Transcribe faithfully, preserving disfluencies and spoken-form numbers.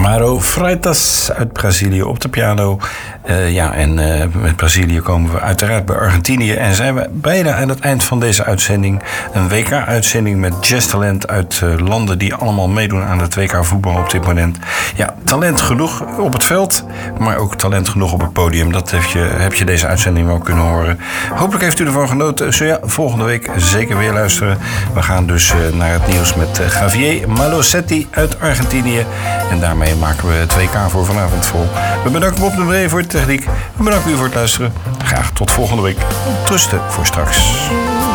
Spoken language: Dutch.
Amaro Freitas uit Brazilië op de piano. Uh, ja, en uh, met Brazilië komen we uiteraard bij Argentinië. En zijn we bijna aan het eind van deze uitzending. Een W K-uitzending met jazztalent uit uh, landen die allemaal meedoen aan het W K voetbal op dit moment. Ja, talent genoeg op het veld, maar ook talent genoeg op het podium. Dat heb je, heb je deze uitzending wel kunnen horen. Hopelijk heeft u ervan genoten. Zo ja, volgende week zeker weer luisteren. We gaan dus uh, naar het nieuws met uh, Javier Malosetti uit Argentinië. En daarmee maken we het W K voor vanavond vol. We bedanken Bob de Bree voor de techniek. We bedanken u voor het luisteren. Graag tot volgende week. Trusten voor straks.